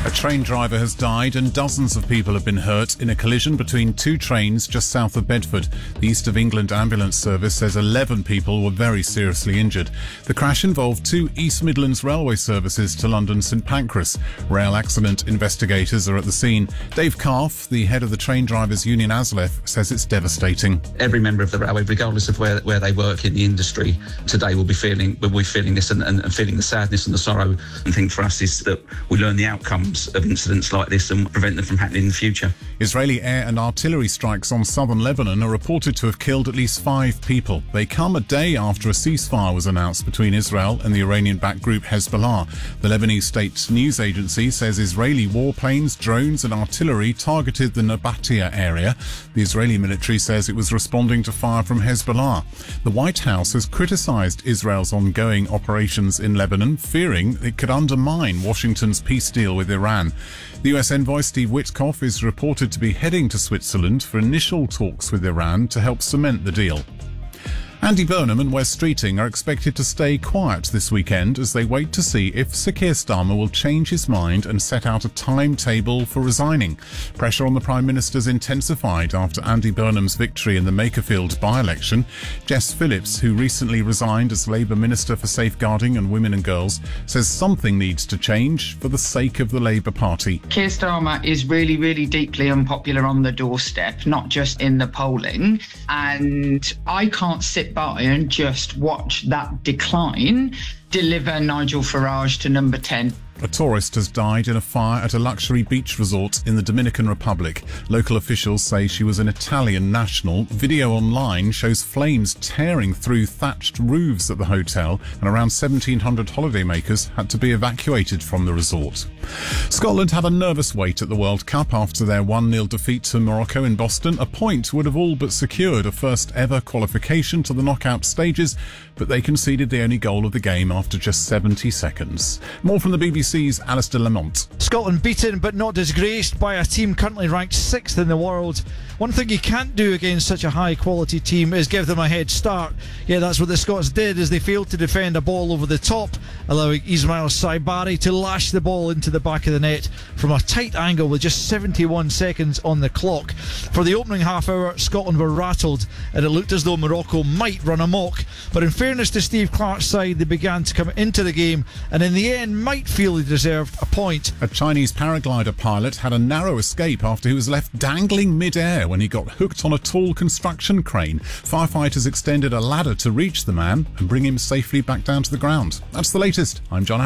A train driver has died and dozens of people have been hurt in a collision between two trains just south of Bedford. The East of England Ambulance Service says 11 people were very seriously injured. The crash involved two East Midlands railway services to London St Pancras. Rail accident investigators are at the scene. Dave Calf, the head of the Train Drivers Union ASLEF, says it's devastating. Every member of the railway, regardless of where they work in the industry, today will be feeling this and feeling the sadness and the sorrow. And the thing for us is that we learn the outcomes of incidents like this and prevent them from happening in the future. Israeli air and artillery strikes on southern Lebanon are reported to have killed at least 5 people. They come a day after a ceasefire was announced between Israel and the Iranian-backed group Hezbollah. The Lebanese state news agency says Israeli warplanes, drones and artillery targeted the Nabatia area. The Israeli military says it was responding to fire from Hezbollah. The White House has criticised Israel's ongoing operations in Lebanon, fearing it could undermine Washington's peace deal with Iran. The US envoy Steve Witkoff is reported to be heading to Switzerland for initial talks with Iran to help cement the deal. Andy Burnham and Wes Streeting are expected to stay quiet this weekend as they wait to see if Sir Keir Starmer will change his mind and set out a timetable for resigning. Pressure on the Prime Minister's intensified after Andy Burnham's victory in the Makerfield by-election. Jess Phillips, who recently resigned as Labour Minister for Safeguarding and Women and Girls, says something needs to change for the sake of the Labour Party. Keir Starmer is really, really deeply unpopular on the doorstep, not just in the polling, and I can't sit by and just watch that decline deliver Nigel Farage to number 10. A tourist has died in a fire at a luxury beach resort in the Dominican Republic. Local officials say she was an Italian national. Video online shows flames tearing through thatched roofs at the hotel, and around 1,700 holidaymakers had to be evacuated from the resort. Scotland have a nervous wait at the World Cup after their 1-0 defeat to Morocco in Boston. A point would have all but secured a first-ever qualification to the knockout stages, but they conceded the only goal of the game after just 70 seconds. More from the BBC's Alistair Lamont. Scotland beaten but not disgraced by a team currently ranked 6th in the world. One thing you can't do against such a high quality team is give them a head start. Yeah, that's what the Scots did as they failed to defend a ball over the top, allowing Ismail Saibari to lash the ball into the back of the net from a tight angle with just 71 seconds on the clock. For the opening half hour, Scotland were rattled and it looked as though Morocco might run amok, but in fairness to Steve Clarke's side, they began to come into the game and in the end might feel they deserved a point. A Chinese paraglider pilot had a narrow escape after he was left dangling mid-air when he got hooked on a tall construction crane. Firefighters extended a ladder to reach the man and bring him safely back down to the ground. That's the latest. I'm John